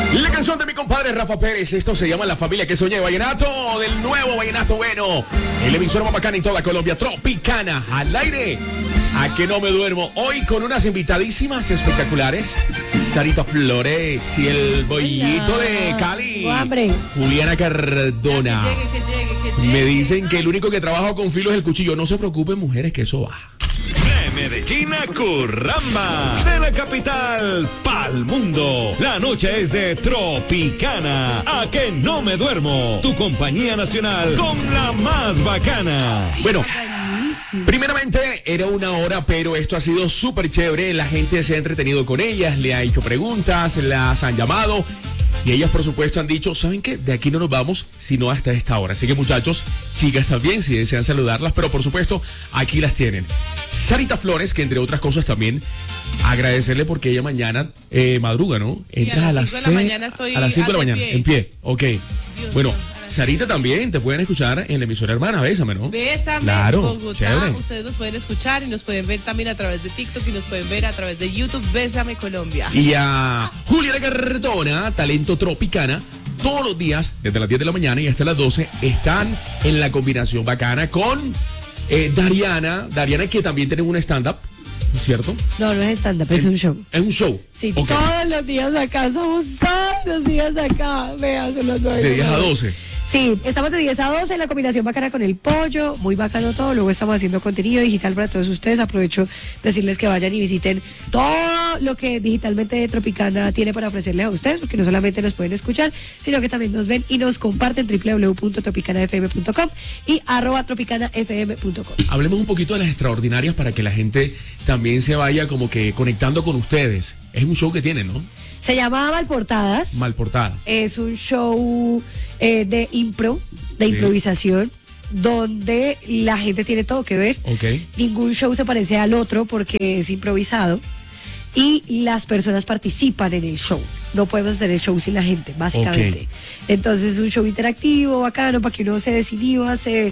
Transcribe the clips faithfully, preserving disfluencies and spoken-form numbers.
La canción de mi compadre Rafa Pérez, esto se llama La Familia que Soñé, Vallenato, del nuevo Vallenato Bueno, el emisor más bacana en toda Colombia, Tropicana, al aire, a que no me duermo, hoy con unas invitadísimas espectaculares, Sarita Flores y el bollito de Cali, hambre. Juliana Cardona. Que llegue, que llegue, que llegue. Me dicen que el único que trabaja con filo es el cuchillo, no se preocupen mujeres que eso va. De Medellín a Curramba, de la capital pa'l mundo. La noche es de Tropicana, a que no me duermo. Tu compañía nacional con la más bacana. Bueno, primeramente era una hora, pero esto ha sido súper chévere. La gente se ha entretenido con ellas, le ha hecho preguntas, las han llamado. Y ellas, por supuesto, han dicho, ¿saben qué? De aquí no nos vamos, sino hasta esta hora. Así que, muchachos, chicas también, si desean saludarlas, pero por supuesto, aquí las tienen. Sarita Flores, que entre otras cosas también, agradecerle porque ella mañana eh, madruga, ¿no? Sí, Entras a las cinco de la mañana estoy a las cinco de la de mañana, pie. en pie, ok. Dios Bueno, mío, Sarita también, te pueden escuchar en la emisora hermana, Bésame, ¿no? Bésame, Claro, Bogotá. chévere. Ustedes nos pueden escuchar y nos pueden ver también a través de TikTok y nos pueden ver a través de YouTube. Bésame Colombia. Y a Juliana Cardona, talento Tropicana, todos los días, desde las diez de la mañana y hasta las doce, están en la combinación bacana con eh, Dariana. Dariana, que también tiene un stand-up, ¿cierto? No, no es stand-up, es un show. Es un show. Sí, Ok. todos los días acá, estamos todos los días acá. Vea, son las nueve. De diez a doce. Sí, estamos de diez a doce en la combinación bacana con el pollo, muy bacano todo. Luego estamos haciendo contenido digital para todos ustedes. Aprovecho decirles que vayan y visiten todo lo que digitalmente Tropicana tiene para ofrecerles a ustedes, porque no solamente nos pueden escuchar, sino que también nos ven y nos comparten doble u doble u doble u punto tropicana f m punto com y arroba tropicana f m punto com. Hablemos un poquito de las extraordinarias para que la gente también se vaya como que conectando con ustedes. Es un show que tienen, ¿no? Se llama Malportadas. Malportada. Es un show eh, de impro, de Sí. improvisación, donde la gente tiene todo que ver. Ok. Ningún show se parece al otro porque es improvisado y las personas participan en el show. No podemos hacer el show sin la gente, básicamente. Ok. Entonces es un show interactivo, bacano, para que uno se desinhiba, se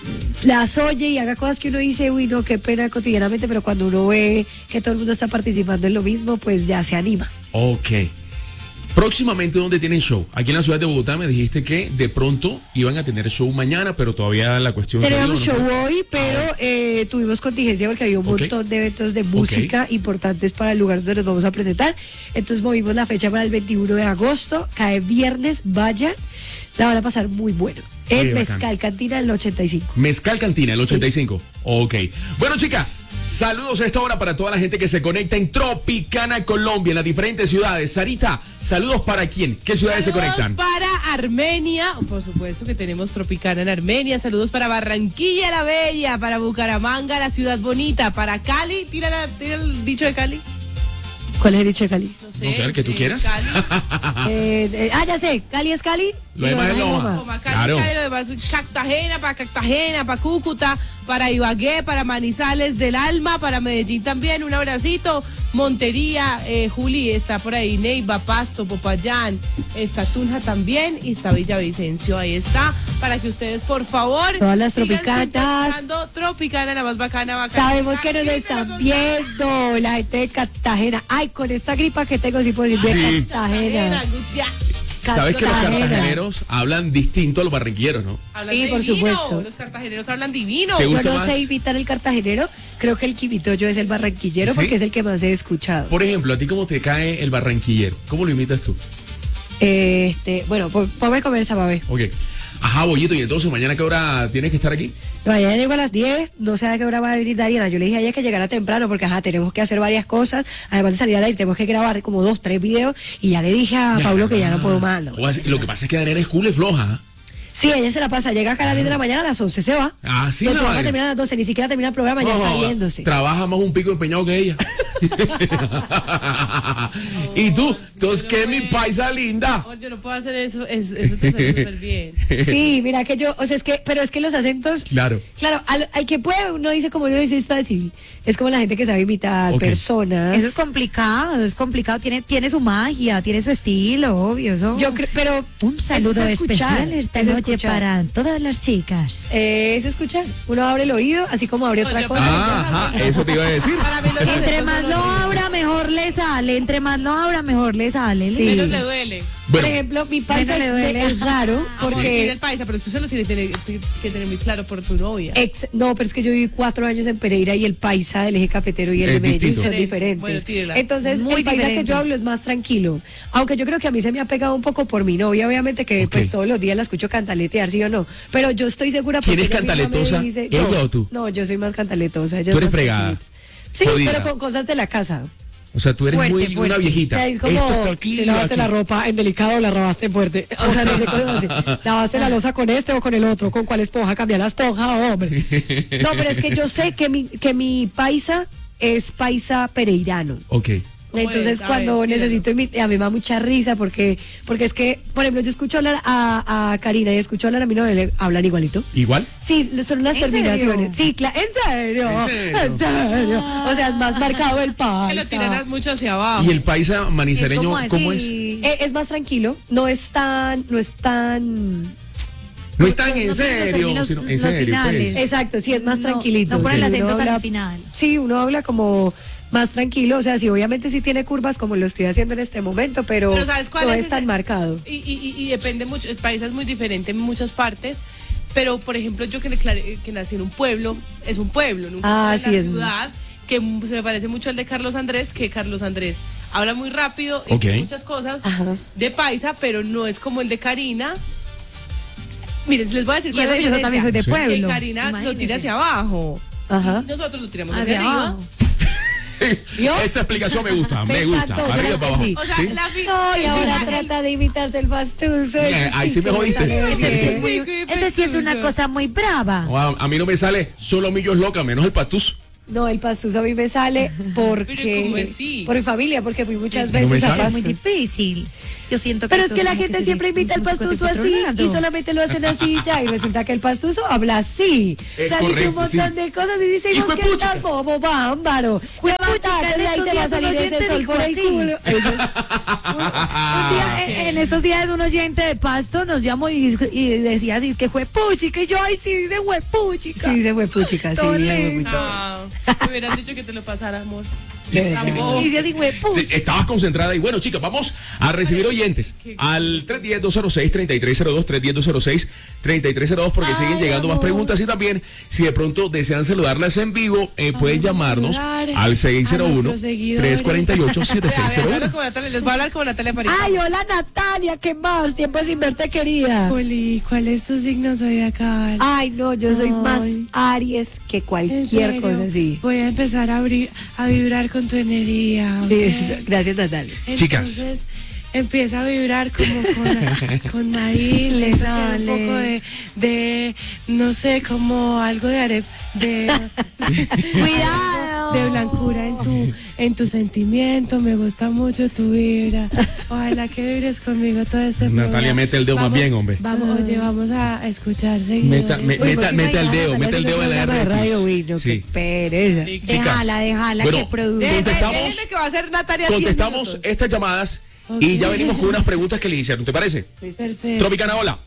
las oye y haga cosas que uno dice, uy, no, qué pena cotidianamente, pero cuando uno ve que todo el mundo está participando en lo mismo, pues ya se anima. Ok. Próximamente, ¿dónde tienen show? Aquí en la ciudad de Bogotá me dijiste que de pronto iban a tener show mañana, pero todavía la cuestión... Teníamos todavía show no- hoy, pero eh, tuvimos contingencia porque había un Ok. montón de eventos de música importantes para el lugar donde nos vamos a presentar. Entonces movimos la fecha para el veintiuno de agosto, cae viernes, vayan, la van a pasar muy bueno. En Oye, bacán. Mezcal Cantina del ochenta y cinco. Mezcal Cantina, el ochenta y cinco. Ok. Bueno, chicas, saludos a esta hora para toda la gente que se conecta en Tropicana, Colombia, en las diferentes ciudades. Sarita, saludos para quién, ¿qué ciudades se Saludos conectan? para Armenia, por supuesto que tenemos Tropicana en Armenia. Saludos para Barranquilla la Bella, para Bucaramanga, la ciudad bonita, para Cali. Tira, la- tira el dicho de Cali. ¿Cuál es el dicho de Cali? No sé, No sé, el que tú eh, quieras. Cali. Eh, eh, ah, ya sé, Cali es Cali. Lo y demás es Loma. Loma. Como Cali, Claro. Cali, lo demás es Cartagena, para Cartagena, para Cúcuta, para Ibagué, para Manizales del Alma, para Medellín también, un abracito. Montería, eh, Juli, está por ahí, Neiva, Pasto, Popayán, está Tunja también y está Villavicencio, ahí está, para que ustedes por favor Todas las sigan tropicanas. sintonizando Tropicana, la más bacana, bacana. Sabemos que nos están viendo la gente de Cartagena. Ay, con esta gripa que tengo, sí puedo decir de Sí. Cartagena. Sabes que los Cartagena. cartageneros hablan distinto a los barranquilleros, ¿no? Hablan Sí, por divino, supuesto. los cartageneros hablan divino. ¿Te Yo gusta no más? sé imitar el cartagenero, creo que el quimitoyo es el barranquillero ¿Sí? porque es el que más he escuchado. Por ejemplo, ¿a ti cómo te cae el barranquillero? ¿Cómo lo imitas tú? Este, bueno, por- ponme a comer esa babé. Ok. Ajá, Bollito, y entonces, ¿mañana qué hora tienes que estar aquí? No, mañana llego a las diez, no sé a qué hora va a venir Dariana. Yo le dije a ella que llegara temprano porque ajá, tenemos que hacer varias cosas. Además de salir al aire, tenemos que grabar como dos, tres videos. Y ya le dije a Pablo que ya no puedo más. ¿no? Joder, Lo que pasa es que Daniela es cool y floja. Sí, ella se la pasa, llega acá a las diez de la mañana, a las once se va. Ah, sí, Y el la programa madre. termina a las doce, ni siquiera termina el programa, ya No, está yéndose. Trabaja más un pico empeñado que ella. Y tú, entonces, ¿qué mi paisa linda? Amor, yo no puedo hacer eso, es- eso te sale súper bien. Sí, mira que yo, o sea, es que, pero es que los acentos, Claro. claro, al, al que puede, uno dice como uno dice es fácil. Es como la gente que sabe imitar Ok. personas. Eso es complicado, es complicado, tiene, tiene su magia, tiene su estilo, obvio. Eso. Yo creo, pero Un saludo es escuchar, especial esta es noche escuchar. para todas las chicas. Eh, es escuchar. Uno abre el oído, así como abre No, otra yo- cosa. Ah, ajá, eso te iba a decir. Para mí los Entre acentos más son lo horribles. abra, mejor le sale. Entre más lo abra, mejor le sale. Sí. Menos le duele. Por Bueno, ejemplo, mi paisa Menos es, le duele. es raro Amor, tiene porque... el paisa, pero usted se lo tiene que tener, que tener muy claro por su novia. Ex, no, pero es que yo viví cuatro años en Pereira y el paisa del eje cafetero y el Es de Medellín distinto. son diferentes. Bueno, tírela. Entonces, Muy el paisa que diferentes. yo hablo es más tranquilo. Aunque yo creo que a mí se me ha pegado un poco por mi novia, obviamente que Ok. pues todos los días la escucho cantaletear, sí o no. Pero yo estoy segura ¿Quién porque es ella misma me cantaletosa? dice- ¿Ella no, o tú? No, yo soy más cantaletosa. Ella Tú es eres más fregada. tranquilita. Sí, Jodida. pero con cosas de la casa. o sea, tú eres Fuerte, muy fuerte. una O viejita. sea, es como Esto está aquí, si lavaste aquí. la ropa en delicado o la lavaste en fuerte. O sea, no sé cómo así. Lavaste la losa con este o con el otro. ¿Con cuál esponja? Cambia la esponja, hombre. No, pero es que yo sé que mi, que mi paisa es paisa pereirano. Ok. ¿Cómo Entonces es? A cuando ver, tíralo. necesito imitar, a mí me da mucha risa porque porque es que, por ejemplo, yo escucho hablar a, a Karina y escucho hablar a mi novia, le hablan igualito. ¿Igual? Sí, son unas ¿En terminaciones. serio? Sí, claro, en serio, ¿En serio? en serio. O sea, es más marcado el Que lo paisa. tiran mucho hacia abajo. ¿Y el paisa manizaleño Es como cómo es? así. Eh, es más tranquilo, no es tan, no es tan, No están No en tiene los serio, términos, sino en los serio, finales. pues. exacto, sí, es más No, tranquilito. no pone el Sí, acento uno tan habla- al final. Sí, uno habla como más tranquilo, o sea, sí, obviamente sí tiene curvas como lo estoy haciendo en este momento, pero, Pero ¿sabes cuál no es es, tan ese? marcado. Y, y, y- y depende mucho, el país es muy diferente en muchas partes, pero por ejemplo yo que, declaré- que nací en un pueblo, es un pueblo, nunca Ah, estuve sí, en es la ciudad, que m- se me parece mucho al de Carlos Andrés, que Carlos Andrés habla muy rápido y Ok. tiene muchas cosas Ajá. de paisa, pero no es como el de Karina. Miren, les voy a decir Y cuál es eso la que yo diferencia. también soy de Sí. pueblo. Que Karina lo Imagínese. tira hacia abajo. Ajá. Y nosotros lo tiramos hacia, Hacia arriba. abajo. ¿Vio? Esa explicación me gusta, me, Me gusta. encantó, Arriba ya para abajo. entendí. O sea, ¿Sí? la fi- No, y ahora el- trata de imitarte el pastuso. Eh, ahí sí me jodiste. Ese sí, es Sí. muy- ese sí es una cosa muy brava. Wow, a mí no me sale solo millos loca, menos el patus. No, el pastuso a mí me sale Pero porque ¿cómo así? por mi familia, porque fui muchas No me veces a sale. Es muy Pasto. difícil. Yo siento que Pero es eso que la como gente se siempre dice imita el un poco de pastuso así controlado. y solamente lo hacen así y ya, y resulta que el pastuso habla así. Es o sea, dice un correcto, montón sí. de cosas y dice, Hijo vos de que puchica. estás bobo, bámbaro. Juepuchica, Levántate, en de ahí estos te va a días un salir ese oyente sol dijo por el así. culo. Ellos- Un día, en, en estos días un oyente de Pasto nos llamó y, y decía así, es que fue puchica, y yo, ay, sí, dice fue puchica. Sí, se fue puchica, sí, Todo fue lento. puchica. Ah, me hubieras dicho que te lo pasara, amor. De- Tampoco. Y dice así, fue Sí, puchica. estabas concentrada y bueno, chicas, vamos a recibir oyentes al tres uno cero, dos cero seis, tres tres cero dos, tres uno cero, dos cero seis, tres tres cero dos porque Ay, siguen llegando más amor. preguntas y también si de pronto desean saludarlas en vivo, eh, pueden Vamos a llamarnos saludar al seis cero a uno, nuestros seguidores. tres cuatro ocho, siete seis cero Vea, vea, uno. como Natalia, les voy a hablar como Natalia París. Ay, hola Natalia, ¿qué más? Tiempo sin verte, querida. Juli, ¿cuál es tu signo zodiacal? Ay, no, yo soy más Ay. Aries que ¿En cualquier serio? cosa así. Voy a empezar a, abrir, a vibrar con tu energía. ¿ok? Sí, gracias, Natalia. Chicas. Entonces empieza a vibrar como con, con maíz, Le siento que hay sale. un poco de, de, no sé, como algo de arep, de, Cuidado. de blancura en tu, en tu sentimiento. Me gusta mucho tu vibra. Ojalá que vibres conmigo todo este Natalia, programa. mete el dedo más Vamos- bien, hombre. Vamos, oye, vamos a escuchar seguidores. Meta, me- Uy, meta, vos meta el imaginás, dedo, Natalia, meta el haciendo dedo en la programa de radio, uy, no, Sí. qué pereza. Sí. Chicas, Déjala, déjala bueno, que produzca. Déjenme- contestamos- déjenme que va a ser Natalia diez Contestamos minutos. estas llamadas y ya venimos con unas preguntas que le hicieron, ¿te parece? Perfecto. Tropicana, hola.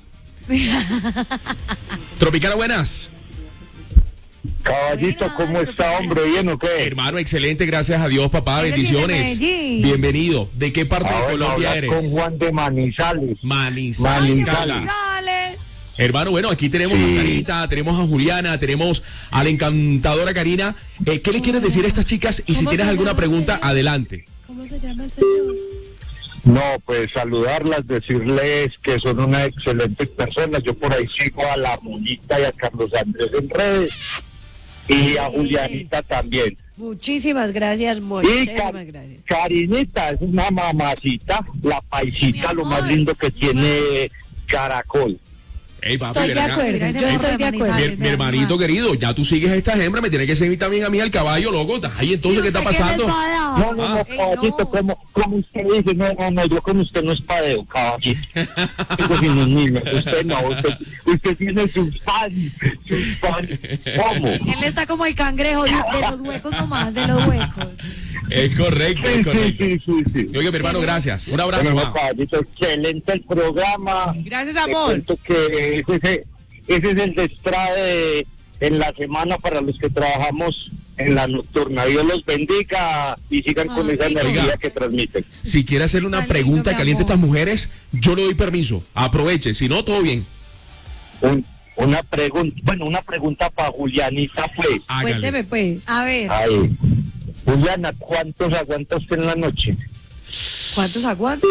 Tropicana, buenas. Caballito, ¿cómo está, hombre? ¿Bien o qué? Hermano, excelente, gracias a Dios, papá, Él es de bendiciones. Medellín. Bienvenido. ¿De qué parte de Ahora Colombia hablar eres? con Juan de Manizales. Manizales. Manizales. Cala. Dale. Hermano, bueno, aquí tenemos Sí. a Sarita, tenemos a Juliana, tenemos a la encantadora Karina. Eh, ¿Qué les quieres decir a estas chicas? Y si ¿Cómo tienes se alguna llama, pregunta, señor? adelante. ¿Cómo se llama el señor? No, pues saludarlas, decirles que son unas excelentes personas. Yo por ahí sigo a la Monita y a Carlos Andrés en redes. Y a Julianita también. Muchísimas gracias, Y muchísimas Ca- gracias. Carinita es una mamacita, la paisita, Mi lo más amor. lindo que tiene Caracol. Ey, papi, Estoy ven de acá. acuerdo, Gracias yo por estoy de acuerdo. Mi, Manizales, mi hermanito vean, querido, ya tú sigues a estas hembras, me tienes que seguir también a mí al caballo, loco. Ay, entonces, ¿qué está pasando? No, no, Ah. no, caballito, como, como usted dice, no, no, no, yo con usted no es padeo, caballito. Digo, si no, niño, usted no, usted, usted tiene sus fans, sus fans. ¿Cómo? Él está como el cangrejo de, de los huecos nomás, de los huecos. Es correcto, es Sí, sí, correcto. sí, sí, sí. Oye, mi hermano, gracias. Un abrazo, Bueno, mamá. caballito, excelente el programa. Gracias, Te amor. cuento que ese, ese, ese es el destrade de- en la semana para los que trabajamos en la nocturna. Dios los bendiga y sigan con Ay, esa rico. energía que transmiten. Si quiere hacerle una Tan lindo, pregunta mi caliente a amor. estas mujeres, yo le doy permiso. Aproveche, si no, todo bien. Un- una pregunta, bueno, una pregunta para Julianita, pues. Hágale. Cuénteme, pues. A ver, Ay, Juliana, ¿cuántos aguanta usted en la noche? ¿Cuántos aguanto?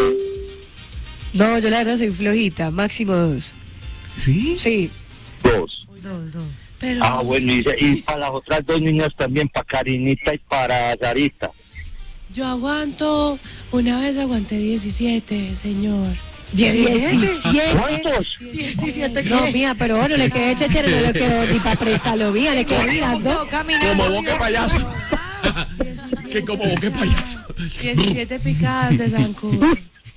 No, yo la verdad soy flojita, máximo dos. ¿Sí? Sí. Dos. dos, dos. Pero. Ah, bueno, y, y para las otras dos niñas también, para Karinita y para Sarita. Yo aguanto, una vez aguanté diecisiete, señor. diecisiete. ¿Cuántos? diecisiete No, mía, pero bueno, le quedé chechere, no le quedó ni para presarlo, mía, le quedé mirando. Como boque payaso. que como boque payaso. diecisiete picadas de zancudo.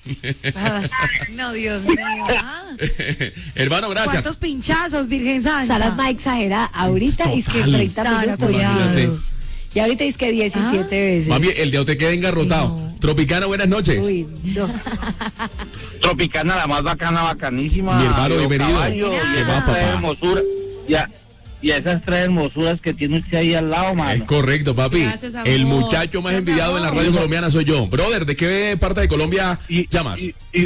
No, Dios mío. Ah, Hermano, gracias. ¿cuántos pinchazos, Virgen Santa? Sara es más exagerada. Ahorita es que Total. treinta Sara, minutos. cuidado. Imagínate. Y ahorita es que diecisiete veces. Mami, el dedo te queda engarrotado. No. Tropicana, buenas noches. Uy, no. Tropicana, la más bacana, bacanísima. Mi hermano, Yo, bienvenido. caballo, Mira. y ¿Qué esas más, tres papá? hermosuras, ya, y esas tres hermosuras que tiene usted ahí al lado, Es mano. correcto, papi. Gracias, amor. El muchacho más envidiado en la radio colombiana soy yo. Brother, ¿de qué parte de Colombia Y, llamas? y, y,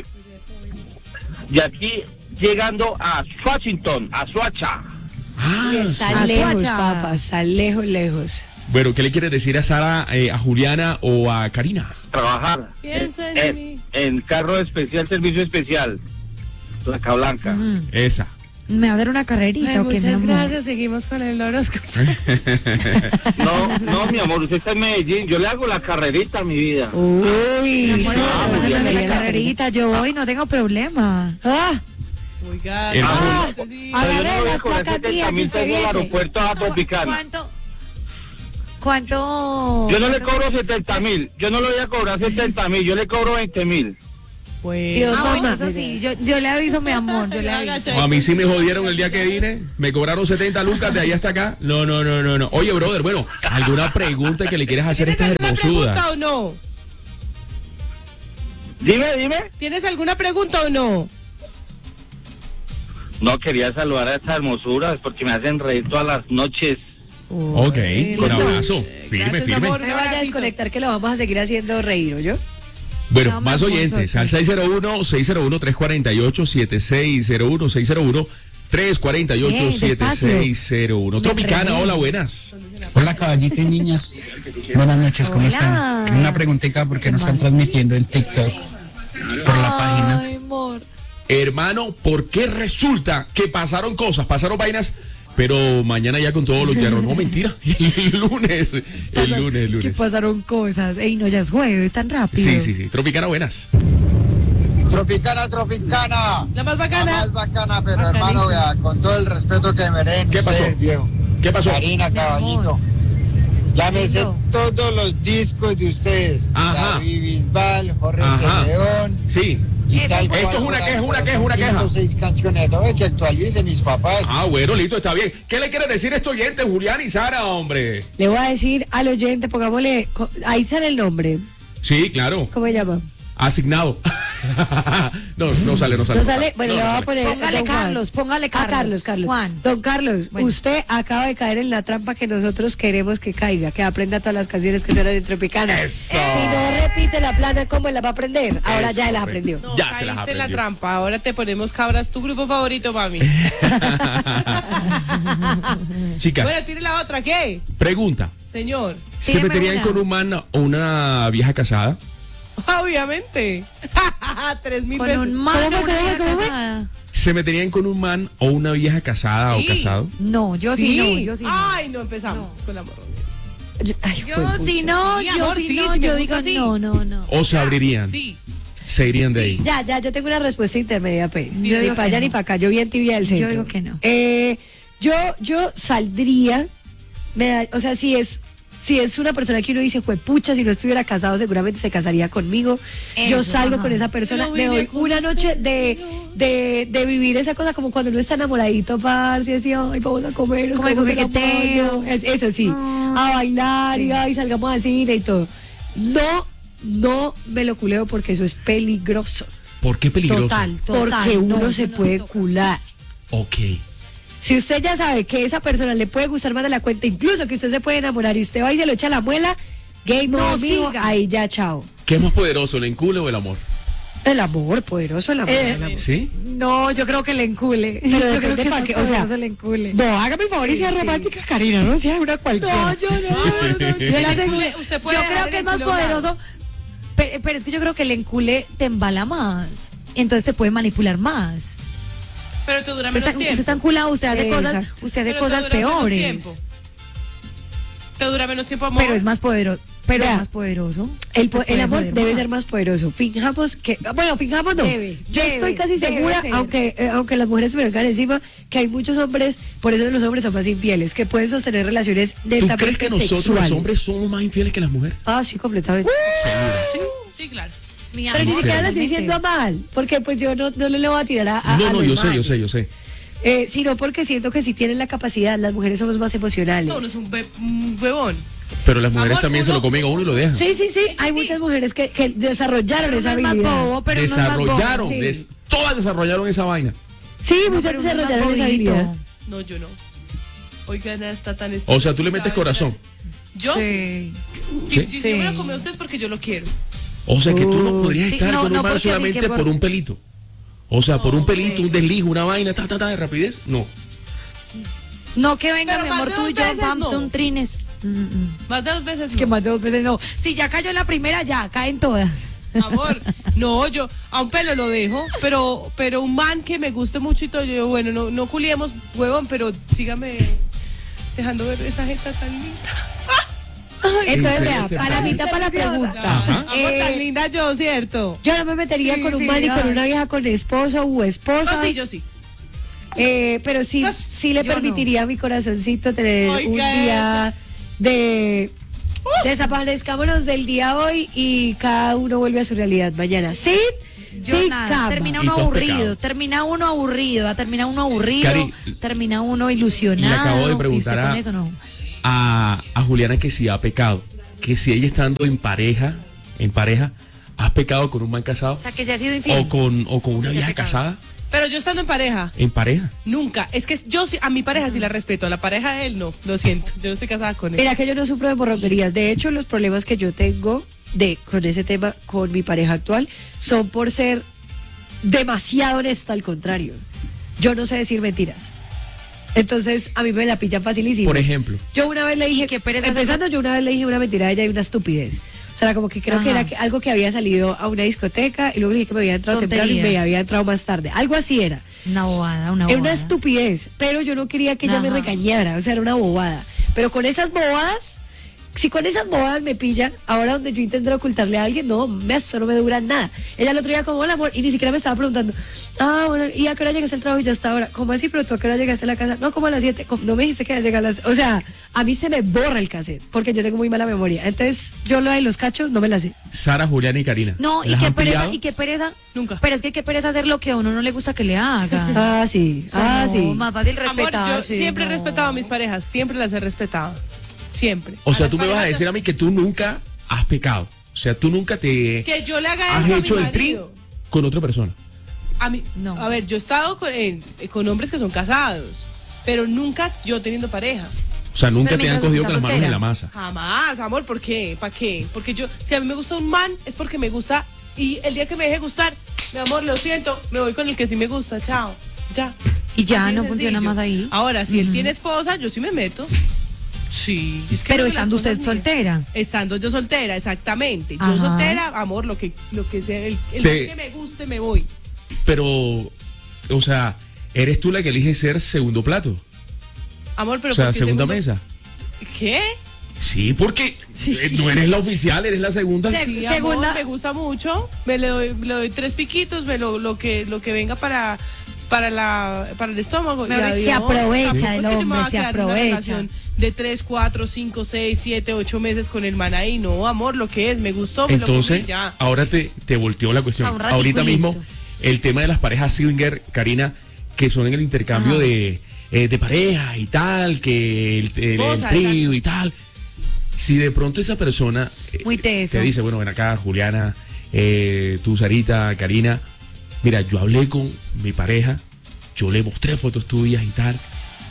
y aquí, llegando a Washington, a Suacha. Ah, Y está Suacha. lejos, papá, está lejos, lejos. bueno, ¿qué le quieres decir a Sara, eh, a Juliana o a Karina? Trabajar Piensa en en, mí. en carro especial, servicio especial, Placa Blanca. Ujú. Esa. ¿Me va a dar una carrerita Ay, o qué, mi muchas amor? gracias, seguimos con el horóscopo. No, no, mi amor, usted está en Medellín, yo le hago la carrerita a mi vida. Uy, Mi amor, sí, me bueno, va a dar ya la la- carrerita, yo voy, no tengo problema. Ah, Oiga, Hermano. ah, sí. Pero yo no agarré voy a las cobrar placas setenta mías que mil usted pesos al viene. aeropuerto a Tropicana. ¿Cuánto? ¿Cuánto? Yo no le cobro setenta mil, yo no le voy a cobrar setenta mil, yo le cobro veinte mil. Pues, Dios, Ah, bueno, mamá, eso mire. sí, yo, yo le aviso, mi amor, yo le aviso. A mí sí me jodieron el día que vine. Me cobraron setenta lucas de ahí hasta acá. No, no, no, no, no. Oye, brother, bueno, ¿alguna pregunta que le quieras hacer a ¿tienes estas alguna pregunta hermosudas? o no? Dime, dime. ¿Tienes alguna pregunta o no? No, quería saludar a estas hermosuras porque me hacen reír todas las noches. Ok, un abrazo. Firme, Gracias, firme. amor. No me vaya a desconectar que lo vamos a seguir haciendo reír, ¿yo? Bueno, No, mi más amor, oyentes, soy- al seis cero uno, seis cero uno, tres cuatro ocho, siete seis cero uno, seis cero uno, tres cuatro ocho, siete seis cero uno. Tropicana, hola, buenas. Hola caballitos y niñas, buenas noches, ¿cómo Hola. están? Una preguntita porque nos están transmitiendo en TikTok por la página. Ay, amor. Hermano, ¿por qué resulta que pasaron cosas, pasaron vainas, pero mañana ya con todos los hierros? No, mentira, el lunes, el Pasa- lunes, el Es que lunes. pasaron cosas. Ey, no, ya es jueves, tan rápido. Sí, sí, sí. Tropicana, buenas. Tropicana, tropicana. La más La bacana. más bacana, pero Bacanísima. hermano, vea, con todo el respeto que merecen ¿Qué pasó? ustedes, viejo. ¿Qué pasó? Karina, caballito. Ya me sé Lindo. todos los discos de ustedes. Ajá. David Bisbal, Jorge Ajá. León. Sí. Y Eso. tal Esto cual, es una por queja, ahí, una por queja, una cinco queja. o seis canciones, todo que actualicen mis papás. Ah, bueno, listo, está bien. ¿Qué le quiere decir a estos oyentes, Julián y Sara, hombre? Le voy a decir al oyente, pongámosle, co- ahí sale el nombre. Sí, claro. ¿Cómo se llama? Asignado. no, no sale, no sale. No sale, bueno, No, le no voy a sale. poner. Póngale don Juan. Carlos, póngale Ah, Carlos. Carlos, Carlos. Juan. Don Carlos, Bueno. usted acaba de caer en la trampa que nosotros queremos que caiga, que aprenda todas las canciones que suenan en Tropicana. Eso. Si no repite la plana, ¿cómo la va a aprender? Ahora Eso, ya las correcto. aprendió. No, Ya se las caíste en la aprendió. trampa. Ahora te ponemos cabras, tu grupo favorito, mami. Chicas, Bueno, tire la otra, ¿qué? pregunta. Señor. ¿Se Tíreme meterían una. con un man o una vieja casada? Obviamente. Tres mil Con veces. un man ¿Cómo o fue, una cómo vieja fue, cómo fue? casada. ¿Se meterían con un man o una vieja casada Sí. o casado? No, yo sí, no, yo sí no. Ay, no empezamos con la morra. Yo, ay, Yo juepucha. sí no, Sí, yo amor, sí sí, no, si te yo gusta, digo sí. no, no, no. ¿O se abrirían? Sí. ¿Se irían de ahí? Ya, ya, yo tengo una respuesta intermedia, P. Yo ni digo para que allá no. ni para acá. Yo vi en tibia del centro. Yo digo que no. Eh, yo, yo saldría, me da- o sea, si es, si es una persona que uno dice, pucha, si no estuviera casado, seguramente se casaría conmigo. yo Eso, salgo ajá. con esa persona, Pero me vine doy con una nosotros, noche de, de, de vivir esa cosa como cuando uno está enamoradito, parce, así, ay, vamos a comer, nos Como el comemos de la coqueteo. mano. Es- Eso sí, Ah, a bailar y sí. ay, salgamos al cine y todo. No, no me lo culeo porque eso es peligroso. ¿Por qué peligroso? Total, total. Porque uno no, se no, puede no. cular. Ok. Si usted ya sabe que esa persona le puede gustar más de la cuenta, incluso que usted se puede enamorar y usted va y se lo echa a la muela, game No, over, mijo, siga. ahí ya, chao. ¿Qué es más poderoso, el encule o el amor? El amor, poderoso el amor. Eh, el amor. ¿Sí? No, yo creo que le encule. Pero yo depende creo que pa' más qué, o sea, poderoso el encule. No, hágame el favor y Sí, sea sí. romántica, Karina, no sea una cualquiera. No, yo no. no, no, yo, la aseguro- Usted puede yo dejar creo el que es más encule a un lado. poderoso. Pero, pero es que yo creo que el encule te embala más. Entonces te puede manipular más. Pero te dura Usted menos está, tiempo. usted está enculado, usted hace cosas, Exacto. usted hace Pero te cosas dura menos peores. tiempo. Te dura menos tiempo, amor. Pero es más poderoso. Pero Vea, es más poderoso. El, po- Te el puede amor joder debe más. ser más poderoso. Fijamos que, bueno, fijamos no. Debe, Yo debe, estoy casi debe segura, ser. aunque eh, aunque las mujeres me vengan encima, que hay muchos hombres, por eso los hombres son más infieles, que pueden sostener relaciones ¿Tú netamente crees que nosotros sexuales. los hombres somos más infieles que las mujeres? Ah, sí, completamente. Sí, claro. Mi Pero ni amor, siquiera le estoy totalmente. diciendo a mal, porque pues yo no, no le voy a tirar a, a No, a no, los yo sé, yo manes. sé, yo sé. Eh, sino porque siento que si tienen la capacidad, las mujeres somos más emocionales. No, no es un, be- un huevón. Pero las mujeres Amor, también se uno- lo comen a uno y lo dejan. Sí, sí, sí, hay muchas mujeres que, que desarrollaron Pero esa uno es más habilidad. bobo, pero uno es más bobo. desarrollaron, sí. des- todas desarrollaron esa vaina. Sí, No, muchas pero uno es más desarrollaron esa bobito. habilidad. No, yo no. Oigan, está tan O sea, tú le metes ¿sabe? corazón. Yo sí. Sí. Si, Sí. si yo me lo Sí. comí a ustedes porque yo lo quiero. O sea, que tú no podrías Sí, estar no, con un no, man porque así solamente que por... por- un pelito. O sea, por un pelito, sí. un desliz, una vaina, ta, ta, ta, de rapidez. No. No que venga, Pero mi más amor, de tú dos y yo, veces, pam, no. un trines. Mm, mm. Más de dos veces. Es que no. más de dos veces no. Si ya cayó la primera, ya, caen todas. Amor, no, yo a un pelo lo dejo, pero pero un man que me guste mucho y todo, yo digo, bueno, no, no culiemos, huevón, pero sígame dejando ver esa jeta tan linda. Entonces, serio vea, se para la puede? mitad para la pregunta. Ajá. Amor, Eh, tan linda yo, ¿cierto? Yo no me metería Sí, con un sí, man y con ay. una vieja con esposo u esposa. No, sí, yo sí. Eh, pero sí, Pues, sí le yo permitiría a mi corazoncito tener Oiga, un día de desaparezcámonos del día hoy y cada uno vuelve a su realidad mañana. Sin, Yo sin nada, cama. termina Y uno todo es aburrido, pecado. termina uno aburrido, termina uno aburrido, Cari, termina uno ilusionado. le acabo de ¿y preguntar usted a- con eso no? A, a Juliana que si ha pecado. Que si ella estando en pareja, en pareja, has pecado con un man casado O sea, que se ha sido infiel. o con, o con una Que vieja pecado. casada Pero yo estando en pareja, en pareja. nunca. Es que yo sí, a mi pareja sí la respeto, a la pareja de él no. Lo siento, yo no estoy casada con él. Mira que yo no sufro de morroquerías. De hecho, los problemas que yo tengo de con ese tema con mi pareja actual son por ser demasiado honesta, al contrario. Yo no sé decir mentiras. Entonces, a mí me la pillan facilísimo. Por ejemplo. Yo una vez le dije, Qué pereza empezando, yo una vez le dije una mentira a ella y una estupidez. O sea, como que creo que Ajá. era que- algo que había salido a una discoteca y luego le dije que me había entrado temprano y Tontería. me había entrado más tarde. Algo así era. Una bobada, una Era bobada. una estupidez, pero yo no quería que ella me Ajá. regañara, o sea, era una bobada. Pero con esas bobadas, si con esas bobadas me pillan, ahora donde yo intenté ocultarle a alguien, no, me, eso no me dura nada. Ella el otro día como, hola amor, y ni siquiera me estaba preguntando, ah, bueno, ¿y a qué hora llegaste al trabajo? Y yo hasta ahora, ¿cómo así? ¿Pero tú a qué hora llegaste a la casa? No, como a las siete, no me dijiste que ibas a llegar a las... O sea, a mí se me borra el cassette, porque yo tengo muy mala memoria. Entonces, yo lo de los cachos no me la sé. Sara, Juliana y Karina. No, y ¿Las qué han pereza, pillado? y qué pereza. Nunca. Pero es que qué pereza hacer lo que a uno no le gusta que le hagan. Ah, sí, O sea, ah, no, sí. Más fácil Amor, respetar. yo sí, siempre he no. respetado a mis parejas, siempre las he respetado. Siempre. O sea, las tú me vas a parejas decir a mí que tú nunca has pecado. O sea, tú nunca te que yo le haga has eso a hecho mi el tri marido. con otra persona. A mí, No. a ver, yo he estado con, eh, con hombres que son casados, pero nunca yo teniendo pareja. O sea, nunca Pero te han mientras cogido estás con las manos en soltera. la masa. Jamás, amor, ¿por qué? ¿Para qué? Porque yo, si a mí me gusta un man, es porque me gusta, y el día que me deje gustar, mi amor, lo siento, me voy con el que sí me gusta, chao, ya. Y ya Así de no funciona sencillo. más ahí. Ahora, si él Ujú. tiene esposa, yo sí me meto. Sí. es que Pero no, las estando usted cosas mías. soltera. Estando yo soltera, exactamente. Yo Ajá. soltera, amor, lo que, lo que sea, el, el Te- que me guste, me voy. Pero, o sea, eres tú la que elige ser segundo plato. Amor, pero O sea, ¿por qué segunda segundo- mesa. ¿Qué? Sí, porque eh, no eres la oficial, eres la segunda. Se- Sí, Segunda- amor, me gusta mucho. Me le doy, le doy tres piquitos, me lo, lo que lo que venga para para la para el estómago. y Mejor dicho, adiós. se aprovecha Tampoco del es que yo me hombre, voy a se quedar en una aprovecha. relación de tres, cuatro, cinco, seis, siete, ocho meses con el man ahí. No, amor, lo que es, me gustó, me lo Entonces, comí ya. ahora te, te volteó la A cuestión. un ratico Ahorita y mismo, listo. el tema de las parejas swinger, Karina, que son en el intercambio Ajá. de, eh, de pareja y tal, que el, el- el Cosa, trío y tal. Si de pronto esa persona eh, Muy teso. te dice, bueno, ven acá, Juliana, eh, tú, Sarita, Karina, mira, yo hablé con mi pareja, yo le mostré fotos tuyas y tal,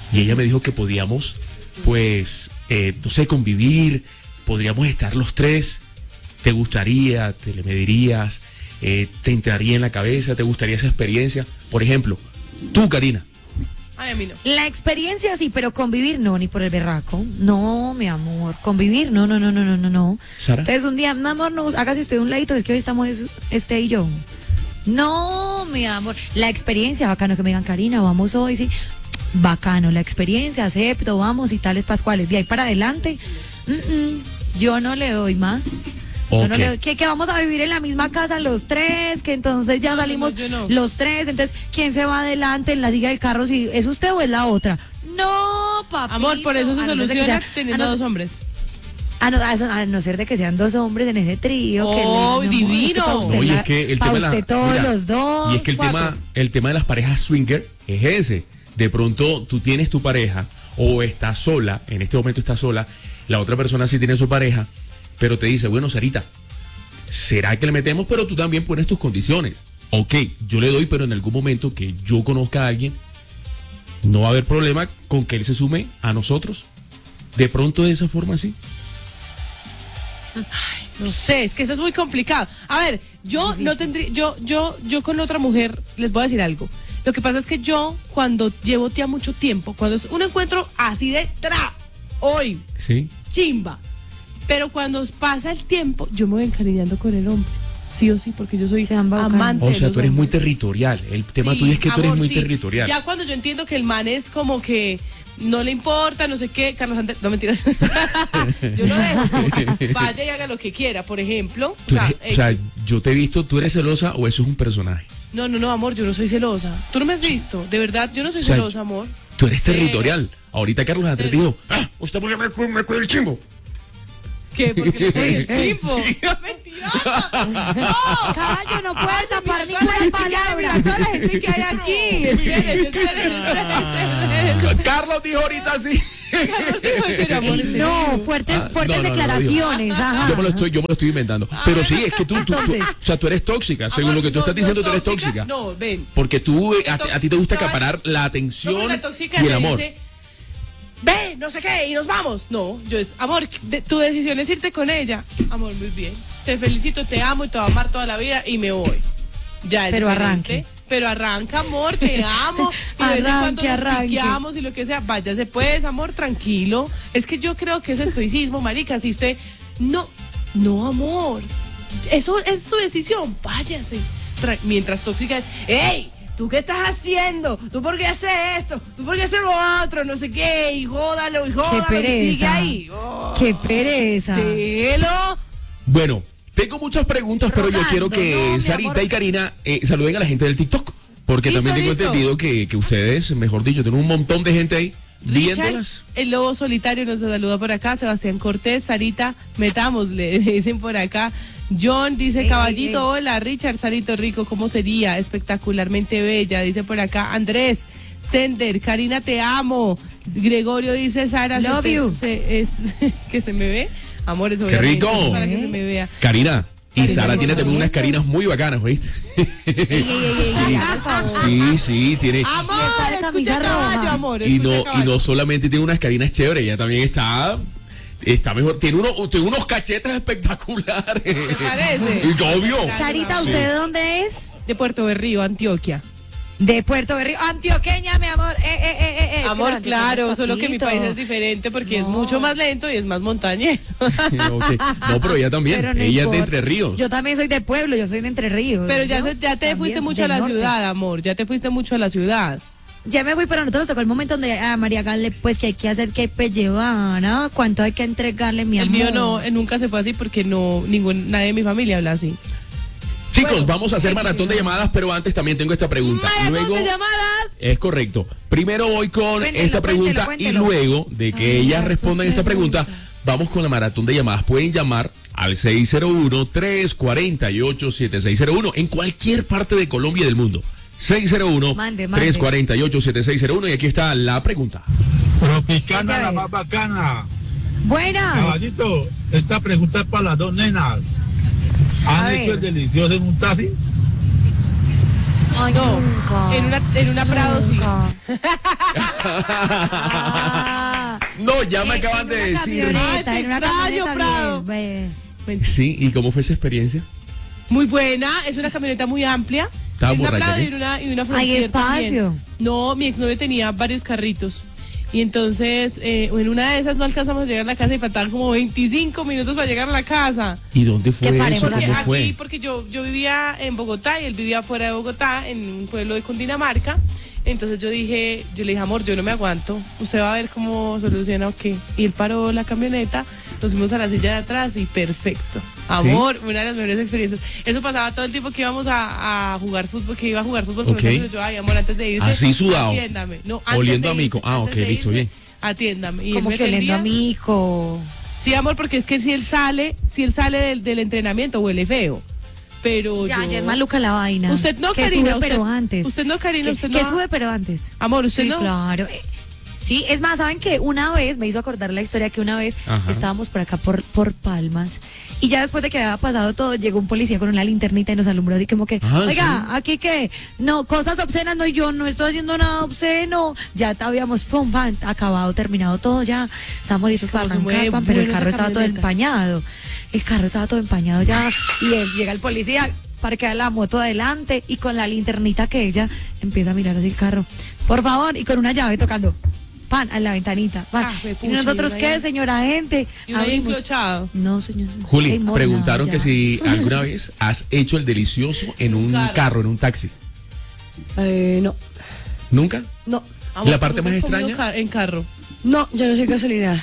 y ella me dijo que podíamos, pues, eh, no sé, convivir, podríamos estar los tres. ¿Te gustaría? ¿Te le medirías? Eh, ¿Te entraría en la cabeza? ¿Te gustaría esa experiencia? Por ejemplo, tú, Karina. Ay, a mí no. La experiencia sí, pero convivir no, ni por el berraco. No, mi amor, convivir no, no, no, no, no, no, no. ¿Sara? Entonces un día, mi amor, no, hágase usted un ladito, es que hoy estamos este y yo. No, mi amor, la experiencia, bacano que me digan, Karina, vamos hoy, sí. Bacano, la experiencia, acepto, vamos y tales pascuales. De ahí para adelante, mm, mm, yo no le doy más. Yo no Ok. le doy- que, que vamos a vivir en la misma casa los tres, que entonces ya No, no, salimos no, yo no. los tres, entonces ¿quién se va adelante en la silla del carro? Si es usted o es la otra. No, papito. Amor, por eso se A no ser de que soluciona sea- teniendo a no- dos hombres. A no, a eso- a no ser de que sean dos hombres en ese trío. que Oh, le- divino. es que pa' usted Oye, la- es que el pa' tema de la- usted todos mira, los dos. Y es que el cuatro. tema, el tema de las parejas swinger es ese. De pronto tú tienes tu pareja o estás sola, en este momento estás sola, la otra persona sí tiene su pareja, pero te dice, bueno, Sarita, ¿será que le metemos? Pero tú también pones tus condiciones. Ok, yo le doy, pero en algún momento que yo conozca a alguien, no va a haber problema con que él se sume a nosotros. De pronto de esa forma sí. No sé, es que eso es muy complicado. A ver, yo no tendría, yo, yo, yo con otra mujer, les voy a decir algo. Lo que pasa es que yo, cuando llevo ya mucho tiempo, cuando es un encuentro así de tra, hoy, Sí. chimba. Pero cuando pasa el tiempo, yo me voy encariñando con el hombre. Sí o sí, porque yo soy Sean bacanos. amante O de sea, los tú eres muy hombres. territorial. El tema Sí, tuyo es que tú eres amor, muy sí. territorial. Ya cuando yo entiendo que el man es como que no le importa, no sé qué, Carlos Andrés, no mentiras. Yo lo dejo que vaya y haga lo que quiera, por ejemplo. Tú o sea, eres- o sea, X. yo te he visto, ¿tú eres celosa o eso es un personaje? No, no, no, amor, yo no soy celosa. Tú no me has visto, de verdad, yo no soy O sea, celosa, amor. Tú eres Sí. territorial. Ahorita Carlos Andrés Sí. dijo, ah, usted por qué me, cu- me cuida el chimbo. ¿Qué? Porque le ponen el chimbo. ¡Mentirosa! ¡No! Caballo, no puede tapar Mira, toda la ninguna gente que hay, mira, palabra. toda la gente que hay aquí. Espérense, espérense, espérense. Carlos dijo ahorita sí. Carlos dijo, en serio, amor, en serio. No, fuertes, Ah, fuertes no, no, no, declaraciones. ajá. Yo me lo estoy, yo me lo estoy inventando. Pero sí, es que tú, tú, tú- Entonces- o sea, tú eres tóxica. Según Amor, lo que tú no, estás no diciendo, es tú eres tóxica. No, ven. Porque tú, eh, a, Tóxica, a ti te gusta ¿sabes? acaparar la No, atención pero la tóxica y el le amor. dice, ve, no sé qué, y nos vamos. No, yo es, amor, de- tu decisión es irte con ella. Amor, muy bien. Te felicito, te amo y te voy a amar toda la vida y me voy. Ya es Pero diferente. arranque. Pero arranca, amor, te amo. Y de vez en cuando Arranque, nos arranque. piqueamos y lo que sea. Váyase pues, amor, tranquilo. Es que yo creo que es estoicismo, marica. Si usted, no, no, amor. Eso es su decisión, váyase. Tra- Mientras tóxica es, ¡ey! ¿Tú qué estás haciendo? ¿Tú por qué haces esto? ¿Tú por qué haces lo otro? No sé qué, y jódalo, y Qué jódalo, y sigue pereza. ahí. Oh, Qué pereza. Delo. Bueno, tengo muchas preguntas, pero yo Rogando, quiero que no, mi Sarita amor. y Karina eh, saluden a la gente del TikTok. Porque Listo, también tengo listo. entendido que, que ustedes, mejor dicho, tienen un montón de gente ahí Richard, viéndolas. el lobo solitario nos saluda por acá. Sebastián Cortés, Sarita, metámosle, me dicen por acá. John dice, Ey, caballito, ey, ey. hola, Richard, Sarito Rico, ¿cómo sería? Espectacularmente bella, dice por acá. Andrés, Sender, Karina, te amo. Gregorio dice, Sara, se Love te- you. se- es, que se me ve. Amores, ¡Qué obviamente, rico! es para que se me vea. Karina. Y Sarita, Sara tiene también bonito. unas carinas muy bacanas, ¿oíste? Ey, ey, ey, ey, por favor. Sí, sí, tiene. Amor, está de escucha camisa caballo, roja. amor, Y escucha no, y caballo. no solamente tiene unas carinas chéveres, ella también está. Está mejor. Tiene, uno, tiene unos cachetes espectaculares. ¿Te parece? Y obvio. Sarita, ¿usted de dónde es? De Puerto Berrío, Antioquia. De Puerto Berrío, antioqueña, mi amor. Eh, eh, eh, eh, eh. Es que Amor, los claro, antioqueños, solo que mi papito. país es diferente porque es No. mucho más lento y es más montañero. Ok. No, pero ella también. Pero no ella es de importa. Entre Ríos. Yo también soy de pueblo, yo soy de Entre Ríos. Pero ya, ¿no? se- ya te También fuiste mucho a del la norte. ciudad, amor. Ya te fuiste mucho a la ciudad. Ya me fui, pero nosotros tocó el momento donde a María Gale, pues que hay que hacer, que hay que llevar, ¿no? ¿Cuánto hay que entregarle, mi El amor? mío no, eh, nunca se fue así porque no, ningún, nadie de mi familia habla así. Chicos, Bueno, vamos a hacer hay maratón que- de llamadas, pero antes también tengo esta pregunta. ¡Maratón Luego, de llamadas! es correcto. Primero voy con Cuéntelo, esta pregunta cuéntelo, y cuéntelo. luego de que Ay, ellas sus respondan esta pregunta, preguntas. vamos con la maratón de llamadas. Pueden llamar al seis cero uno, tres cuatro ocho, siete seis cero uno en cualquier parte de Colombia y del mundo. seis cero uno, Mande, mande. tres cuatro ocho, siete seis cero uno y aquí está la pregunta. Tropicana, Esta la es. más bacana. Buenas. Caballito, esta pregunta es para las dos nenas. A ¿Han ver. hecho el delicioso en un taxi? Ay, No, nunca. en una, en una Prado sí. Nunca. Ah. No, ya me En- acaban en de una decir. camioneta, Ay, te en una extraño, camioneta Prado. bien, ve. Sí, ¿y cómo fue esa experiencia? Muy buena, es una camioneta muy amplia. Estaba En una borracha, Prado ¿qué? y en una, y una Hay Frontier espacio. también. No, mi exnovio tenía varios carritos. Y entonces, eh, en una de esas no alcanzamos a llegar a la casa y faltaban como veinticinco minutos para llegar a la casa. ¿Y dónde fue Que eso? paremos Porque ¿Cómo aquí, fue? porque yo, yo vivía en Bogotá y él vivía fuera de Bogotá, en un pueblo de Cundinamarca. Entonces yo dije, yo le dije, amor, yo no me aguanto. Usted va a ver cómo soluciona o qué. Y él paró la camioneta, nos fuimos a la silla de atrás y perfecto. Amor, una de las mejores experiencias. Eso pasaba todo el tiempo que íbamos a, a jugar fútbol, que iba a jugar fútbol con Ok. los amigos. Yo, ay, amor, antes de irse. Así sudado. Atiéndame. No, antes Oliendo de a mico. irse, Ah, antes ok, de listo, irse, bien. Atiéndame. Y él Como me que oliendo a atendía. mico. Sí, amor, porque es que si él sale, si él sale del, del entrenamiento, huele feo. Pero Ya, yo... ya es maluca la vaina. Usted no, que Karina, sube, usted- pero antes. usted no, Karina, Que, usted que no- sube, pero antes. Amor, usted Sí, no. claro. Eh, Sí, es más, ¿saben qué? Una vez, me hizo acordar la historia que una vez Ajá. estábamos por acá por, por Palmas y ya después de que había pasado todo, llegó un policía con una linternita y nos alumbró así como que, Ah, oiga, aquí que, no, cosas obscenas, no, yo no estoy haciendo nada obsceno. Ya habíamos, pum, pam, acabado, terminado todo, ya estábamos listos para ¿Cómo se arrancar, mueve pam, pero el bueno carro esa estaba todo camioneta? empañado. El carro estaba todo empañado ya y él, llega el policía, parquea la moto adelante y con la linternita que ella empieza a mirar así el carro. Por favor, y con una llave tocando. Pan, a la ventanita. Pan. Ah, fue ¿Y pucha, nosotros y una qué, ya- señora gente? Y uno ahí Abrimos. enclochado. No, señor. Juli, Ay, morna, preguntaron ya. que si alguna vez has hecho el delicioso en un Claro. carro, en un taxi. Eh, no, ¿Nunca? no, Amor, La parte ¿nunca más has comido extraña? ca- en carro. no, yo no soy gasolinera.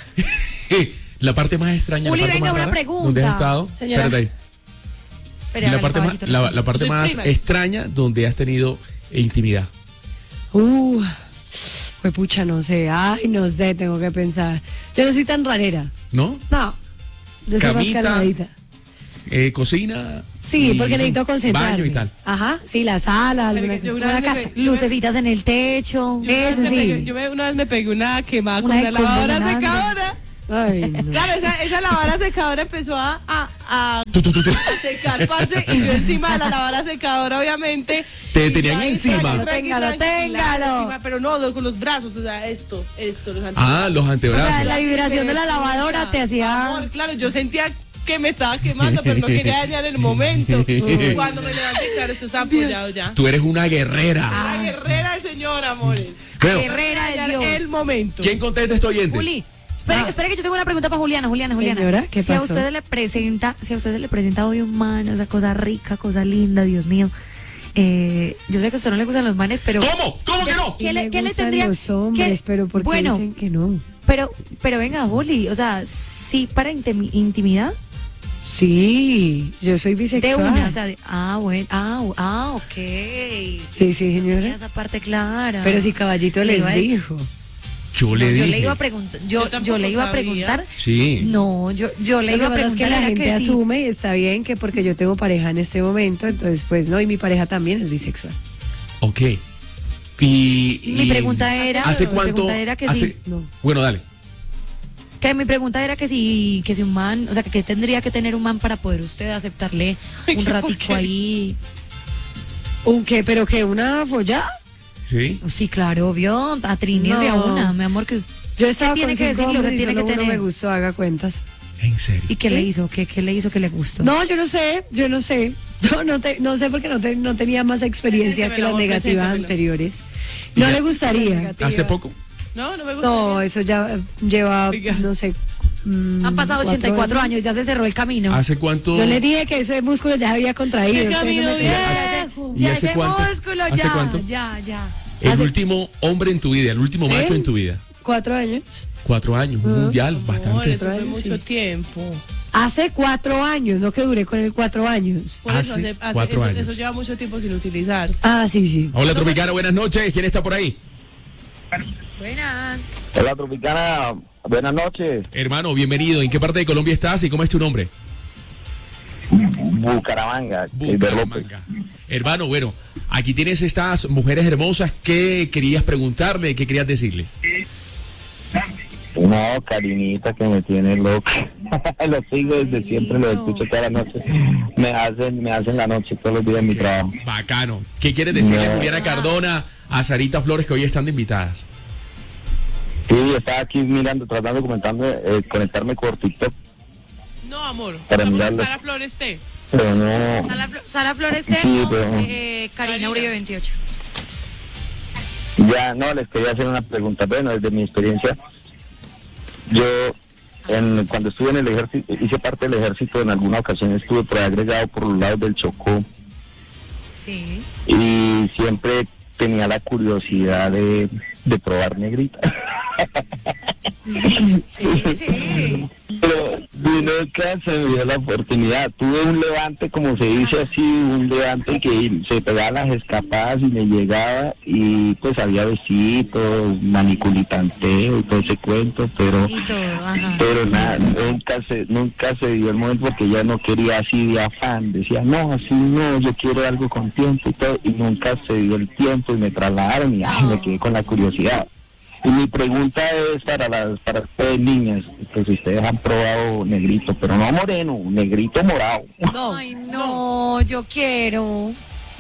La parte más extraña, Juli, la parte venga, más una rara, pregunta. ¿dónde has estado? Señora. Espérate ahí. Espere, la hágale, parte, más, caballito, la, no. la parte Soy más prima. extraña donde has tenido intimidad. Uh, fue pucha, no sé, ay, no sé, tengo que pensar. Yo no soy tan rarera, ¿No? no, yo soy más Camita. calmadita. Eh, cocina. Sí, y porque necesito concentrarme. Baño y tal. Ajá, sí, la sala, Pero alguna que yo cosa, una una vez me casa. pe- yo me- Lucecitas en el techo. Yo una vez Eso me sí. pegué- yo me- una vez me pegué una quemada con Una una de combo lavadora sonando. secadora. Ay, no. Claro, esa, esa lavadora secadora empezó a, a, a, Tu, tu, tu, tu. a secar, parce, y yo encima de la lavadora secadora, obviamente. Te y yo tenían ahí, encima. tranqui, tranqui, Téngalo, tranqui, téngalo. encima, pero no, no, con los brazos, o sea, esto, esto, los Ah, los O antebrazos. sea, la vibración de la Pucha, lavadora te hacía. amor, claro, yo sentía que me estaba quemando, pero no quería dañar el momento. Cuando me levanté, claro, esto estaba apoyado ya. Tú eres una guerrera. La guerrera de señor, amores. Bueno, Guerrera de Dañar Dios. el momento. ¿quién contesta este oyente? Juli, espere, Ah. espere que yo tengo una pregunta para Juliana, Juliana, Juliana. Señora, ¿qué si a pasó? usted le presenta, si a usted le presenta hoy un man, esa cosa rica, cosa linda, Dios mío. Eh, yo sé que a usted no le gustan los manes, pero ¿Cómo? ¿Cómo que no? ¿Qué Y le- me qué le gustan tendría- los hombres, qué- pero ¿por qué bueno, dicen que no? pero, pero venga, Juli, o sea, sí para intimi- intimidad Sí, yo soy de bisexual. una, o sea, de- ah, bueno, ah, u- ah, ok. Sí, sí, Tenía señora. esa parte clara. Pero si Caballito Le les iba a decir- dijo. Yo No, le yo dije. le iba a preguntar, yo, Yo yo, tampoco le iba a sabía. preguntar. Sí. No, yo, yo le Lo iba que a pasa es preguntar que la era gente que sí. asume y está bien que porque yo tengo pareja en este momento, entonces pues no, y mi pareja también es bisexual. Ok. Y, Mi y- pregunta era, ¿Hace mi cuánto? pregunta era que hace- sí. No. Bueno, dale. Que mi pregunta era que si, que si un man, o sea, que, que tendría que tener un man para poder usted aceptarle Ay, un ¿qué, por ratico qué? ahí. ¿Un qué? ¿Pero qué? ¿Una follada? Sí. Sí, claro, obvio, a Trinis de a No. una, mi amor, que Yo estaba tiene con que cinco decir lo que hombres y tiene solo que uno tener. me gustó, haga cuentas. En serio. ¿y qué ¿Sí? le hizo? ¿Qué, qué le hizo que le gustó? No, yo no sé, yo no sé. No, no, te- no sé porque no, te- no tenía más experiencia que las Preséntamelo, negativas preséntamelo. anteriores. ¿Y No ya- le gustaría. ¿Hace poco? No, no me gusta. No, eso ya eh, lleva, Oiga. no sé. mm, Han pasado ochenta y cuatro años, ya se cerró el camino. ¿Hace cuánto? Yo le dije que eso de músculo ya había contraído. ¿Qué ustedes no camino me bien? creen. ¿Y Ya hace ese cuánto? músculo, ¿Hace ya, cuánto? ya, ya. El Hace- último hombre en tu vida, el último macho ¿Eh? en tu vida. Cuatro años. Cuatro años, un mundial, Amor, bastante. eso fue Sí. mucho tiempo. Hace cuatro años, no que duré con él cuatro años. Por eso, Hace hace- hace- cuatro eso, años. eso lleva mucho tiempo sin utilizarse. Ah, sí, sí. Hola Tropicana, buenas noches. ¿Quién está por ahí? Buenas. Hola, Tropicana. Buenas noches. Hermano, bienvenido. ¿En qué parte de Colombia estás y cómo es tu nombre? Bucaramanga. Bucaramanga. Hermano, bueno, aquí tienes estas mujeres hermosas. ¿Qué querías preguntarle? ¿Qué querías decirles? No, Karinita que me tiene loca. los sigo desde Ay, siempre, los lindo. escucho toda la noche. Me hacen, me hacen la noche todos los días en mi trabajo. Bacano. ¿Qué quieres decirle a No. Juliana Cardona, a Sarita Flores, que hoy están de invitadas? Sí, estaba aquí mirando, tratando de comentarme, eh, conectarme por TikTok, No, amor. Para Estamos en mirarlo. Sara Flores T. pero no. Sala, Flo- Sala Flores Sí, Teno, pero- eh, Karina Uribe veintiocho. Ya, no, les quería hacer una pregunta. Bueno, desde mi experiencia, yo en, cuando estuve en el ejército, hice parte del ejército, en alguna ocasión estuve por ahí agregado por los lados del Chocó Sí. y siempre tenía la curiosidad de, de probar negrita. Sí, sí. Pero nunca se me dio la oportunidad. Tuve un levante, como se dice así, un levante que se pegaba las escapadas y me llegaba y pues había besitos, maniculitanteo y todo ese cuento, pero Y todo, ajá. pero nada, nunca se nunca se dio el momento porque ya no quería así de afán. Decía, no, así no, yo quiero algo con tiempo y todo, y nunca se dio el tiempo y me trasladaron y ay, me quedé con la curiosidad. Y mi pregunta es para las para ustedes niñas, que si ustedes han probado negrito, pero no moreno, negrito morado. No. Ay, no, yo quiero.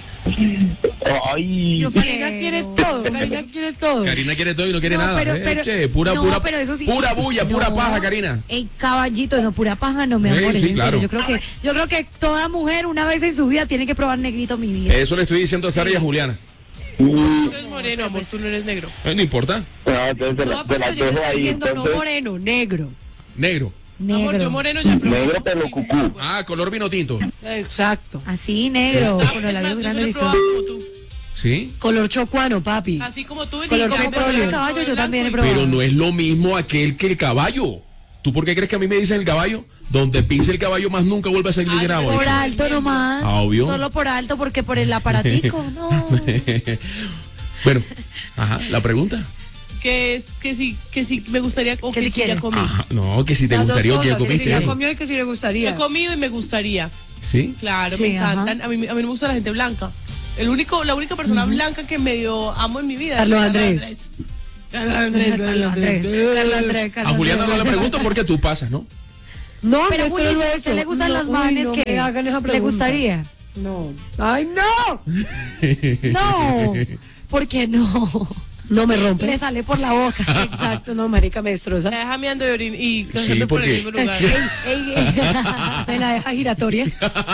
Ay, Yo Karina quiero. quiere todo, Karina quiere todo. Karina quiere todo y no quiere No, nada. pero- ¿eh? pero- Che, pura, no, pura, pero eso sí. pura bulla, pura No. paja, Karina. Ey, caballito, no, pura paja, no, mi Sí, amor, sí, en serio. claro. Yo creo que, yo creo que toda mujer una vez en su vida tiene que probar negrito mi vida. Eso le estoy diciendo a Sara y a Juliana. Tú eres moreno, amor, tú no eres negro. Eh, no importa. no, entonces se, la- No, se pero las yo te dejo estoy ahí. diciendo no Entonces, moreno, negro. Negro. Negro. Amor, yo moreno ya probé. negro pero cucú. Ah, color vino tinto. Exacto. Así, negro, Ah, con los es más, labios yo solo he grandes y probado todo. como tú. ¿Sí? Color chocuano, papi. Así como tú. Sí, y como yo petróleo. blanco, Caballo, yo blanco también he y- probado. Pero no es lo mismo aquel que el caballo. ¿Tú por qué crees que a mí me dicen el caballo? Donde pise el caballo más nunca vuelve a ser Ay, grabo. Por alto nomás. Ah, obvio. Solo por alto, porque por el aparatico, no. Bueno, ajá, la pregunta. Que es que sí, que sí me gustaría o ¿Qué que si sí ya quiere? comí. Ajá, no, que si te Las dos gustaría o que ya cosas, comiste si ya eso. comió y que si le gustaría. He comido y me gustaría. ¿Sí? Claro, Sí, me ajá. encantan. A mí, a mí no me gusta la gente blanca. El único, la única persona blanca que medio amo en mi vida Carlos es Andrés. Carlos Andrés. Carlos Carlos Andrés, Carlos Andrés, A Carlos Juliana no Andrés. le pregunto porque tú pasas, ¿no? No, Pero no es Juli, solo si a eso. usted le gustan No, los uy, manes no que me hagan esa le pregunta. gustaría. No. ¡Ay, no! No, ¿por qué no? No me rompe. Le sale por la boca. Exacto, no, marica, me destroza. La deja meando y orin y Sí, cogiendo por el porque- mismo lugar. Ey, ey, ey. Me la deja giratoria.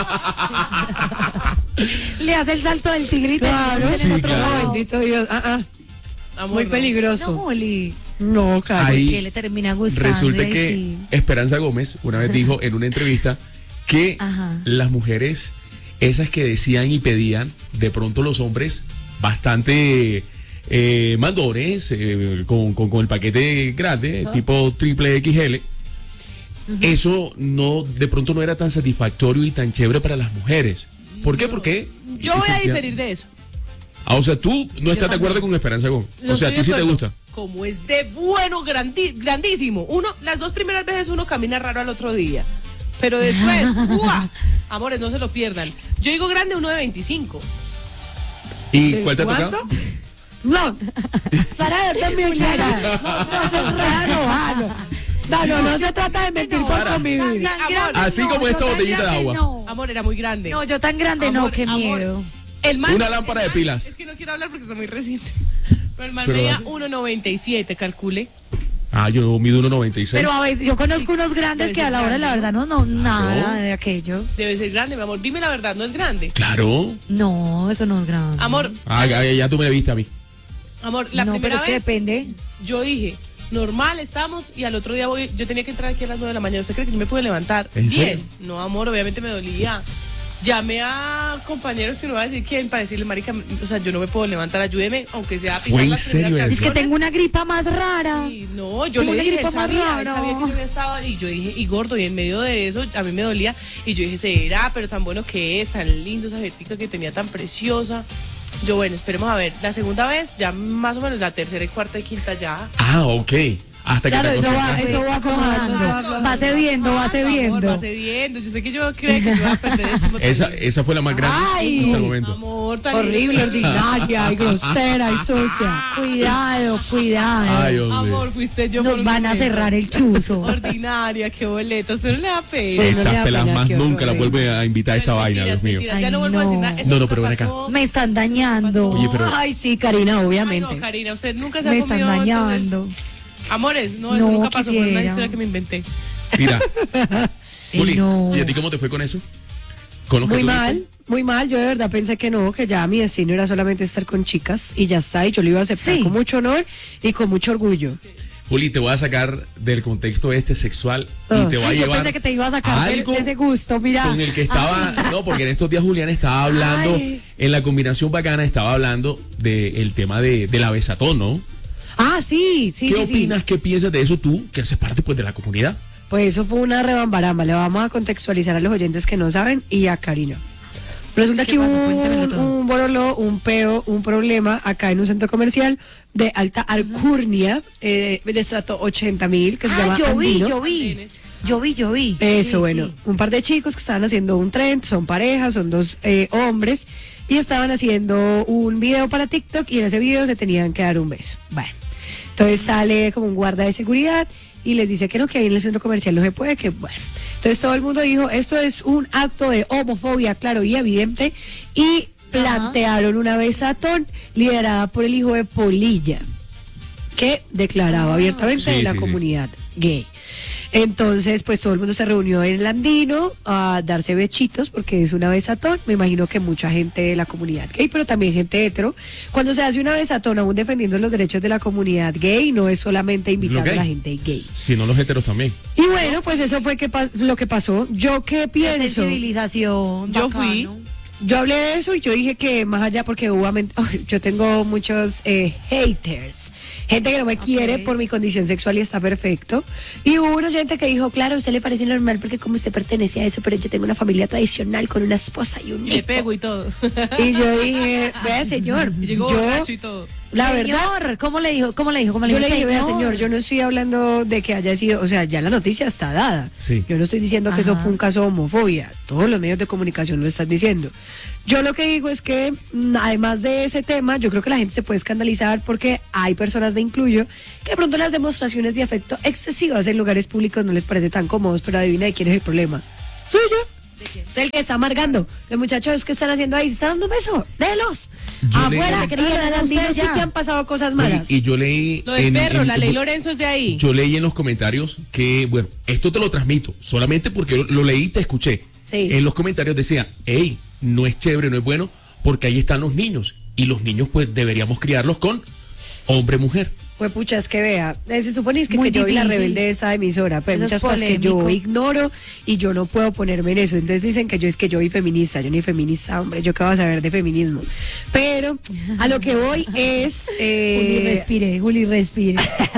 Le hace el salto del tigrito. Claro. en el Sí, otro claro. lado. Bendito Dios. Ah, ah. Amor, Muy no. No, peligroso. Juli. No, Carlos. Ahí Que le termina gustando. resulta y que sí. Esperanza Gómez una vez dijo en una entrevista que Ajá. las mujeres, esas que decían y pedían, de pronto los hombres bastante eh, mandones, eh, con, con- con el paquete grande, tipo triple X L, eso no, de pronto no era tan satisfactorio y tan chévere para las mujeres. ¿Por qué? Porque Yo voy a sentían- diferir de eso. Ah, o sea, tú no estás de acuerdo con Esperanza Gómez. No O sea, a estoy ti de sí te acuerdo. gusta. Como es de bueno, grandi- grandísimo. Uno, las dos primeras veces uno camina raro al otro día. Pero después, ¡guau! Amores, no se lo pierdan. Yo digo grande, uno de veinticinco. ¿Y ¿De cuál te ha cuánto? tocado? No. Sara, también Sara. No, no, se Sara, no, ah, no. No, no, no se trata de mentir por Sara. convivir. Tan Amor, grande así no, como yo esta tan botellita de grande agua. No. Amor, era muy grande. No, yo tan grande no, Amor, qué amor. miedo. El man, Una lámpara el de man- pilas. Es que no quiero hablar porque está muy reciente. Pero el man Pero medía dale. uno noventa y siete, calcule. Ah, yo mido uno noventa y seis. Pero a veces yo conozco unos grandes Debe que a ser la hora de la grande, verdad no, no, nada de aquello. Debe ser grande, mi amor. Dime la verdad, no es grande. Claro. No, eso no es grande. Amor, Ah, ya, ya tú me viste a mí. amor, la no, pero primera es que vez depende. yo dije, normal, estamos, y al otro día voy, yo tenía que entrar aquí a las nueve de la mañana. ¿Usted cree que yo me pude levantar? ¿En Bien. serio? No, amor, obviamente me dolía. Llamé a compañeros que no voy a decir quién para decirle, marica, o sea, yo no me puedo levantar, ayúdeme, aunque sea a pisar ¿Fue en las serio primeras eso? Es que canciones. tengo una gripa más rara. Sí, no, yo Tengo le una dije, él gripa más sabía, él rara. sabía que yo había estado, y yo dije, y gordo, y en medio de eso, a mí me dolía, y yo dije, será, pero tan bueno que es, tan lindo esa jetica que tenía tan preciosa. Yo, bueno, esperemos a ver, la segunda vez, ya más o menos la tercera y cuarta y quinta ya. Ah, ok. Hasta que Claro, te eso va, acostumbraste. eso va aflojando, eso va aflojando. Va cediendo, va Por favor, cediendo. va cediendo. Yo sé que yo creo que yo voy a perder el chimo Esa, también. esa fue la más grande Ay. hasta el momento. Amor, tan Horrible, ordinaria y grosera y sucia. Cuidado, cuidado. Ay, Dios mío. Amor, fuiste yo por Nos un van a momento. cerrar el chuzo. Ordinaria, qué boleta. Usted no le da pena. Bueno, no le Estas da pelas pena, más qué horror, nunca las eh. vuelve a invitar a esta vaina, Dios Mentiras, mío. mentiras. Ya Ay, no vuelvo a decir no. nada. Eso No, no, nunca pero ven acá. pasó. Me están dañando. Oye, pero- Ay, sí, Karina, Ay, obviamente. no, Karina, usted nunca se Me ha están comido. dañando. entonces- Amores, no, eso No nunca pasó. Fue una quisiera. historia que me inventé. Mira, Juli, no. ¿y a ti cómo te fue con eso? ¿Con los que Muy tú mal, viste? muy mal. Yo de verdad pensé que no, que ya mi destino era solamente estar con chicas y ya está. Y yo lo iba a aceptar Sí. con mucho honor y con mucho orgullo. Juli, te voy a sacar del contexto este sexual y Ah. te voy a Ay, yo llevar pensé que te iba a sacar de, algo de ese gusto, mira. con el que estaba, no, porque en estos días Julián estaba hablando, Ay. en la combinación bacana estaba hablando del tema de, de la besatón, ¿no? Ah, sí, sí, ¿Qué sí, opinas, sí. qué piensas de eso tú, que haces parte pues de la comunidad? Pues eso fue una rebambaramba. Le vamos a contextualizar a los oyentes que no saben y a Karina. Resulta ¿Qué que hubo pasó? Cuéntamelo un, todo. un borolo, un peo, un problema acá en un centro comercial de alta alcurnia, eh, de estrato ochenta mil, que se Ah, llama yo vi, Andino. yo vi. Yo vi, yo vi. Eso, Sí, bueno, sí. un par de chicos que estaban haciendo un trend, son parejas, son dos eh, hombres, y estaban haciendo un video para TikTok y en ese video se tenían que dar un beso. Bueno, entonces sale como un guarda de seguridad y les dice que no, que ahí en el centro comercial no se puede, que bueno. Entonces todo el mundo dijo, esto es un acto de homofobia, claro y evidente, y plantearon una besatón liderada por el hijo de Polilla, que declaraba abiertamente Sí, en la sí, sí. comunidad gay. Entonces, pues todo el mundo se reunió en el Andino a darse bechitos porque es una besatón. Me imagino que mucha gente de la comunidad gay, pero también gente hetero. Cuando se hace una besatón, aún defendiendo los derechos de la comunidad gay, no es solamente invitando gay. a la gente gay. Si no los heteros también. Y bueno, pues eso fue que pas- lo que pasó. Yo qué La pienso. sensibilización. Yo bacano. fui. Yo hablé de eso y yo dije que más allá, porque obviamente ay, yo tengo muchos eh, haters, gente que no me quiere por mi condición sexual y está perfecto. Y hubo una gente que dijo, claro, a usted le parece normal porque como usted pertenece a eso, pero yo tengo una familia tradicional con una esposa y un Y le hijo. pego y todo. Y yo dije, vea señor, Y llegó yo, borracho y todo. la verdad, Señor, ¿cómo le dijo? ¿Cómo le dijo? ¿Cómo le yo dijo? le dije, vea señor, yo no estoy hablando de que haya sido, o sea, ya la noticia está dada. Sí. Yo no estoy diciendo que eso Ajá. fue un caso de homofobia. Todos los medios de comunicación lo están diciendo. Yo lo que digo es que, mm, además de ese tema, yo creo que la gente se puede escandalizar porque hay personas, me incluyo, que de pronto las demostraciones de afecto excesivas en lugares públicos no les parece tan cómodos, pero adivina de quién es el problema. Suyo. Usted el que está amargando. Los muchachos que están haciendo ahí, ¿se están dando un beso? Délos. Yo leí- Afuera, Que que digan en el a andino usted sí ya. que han pasado cosas Juli, malas. y yo leí Lo del en- perro, en- la ley en- Lorenzo es de ahí. Yo leí en los comentarios que, bueno, esto te lo transmito, solamente porque lo, lo leí y te escuché. Sí. En los comentarios decía, hey, no es chévere, no es bueno, porque ahí están los niños. Y los niños, pues, deberíamos criarlos con hombre-mujer. Pues pucha, es que vea, eh, se supone es que, Muy que yo soy la difícil. rebelde de esa emisora, pero hay Eso es muchas cosas que yo polémico. ignoro y yo no puedo ponerme en eso. Entonces dicen que yo es que yo soy feminista, yo no soy feminista, hombre, yo qué vas a saber de feminismo. Pero a lo que voy es... Juli, Eh, respire, Juli, respire.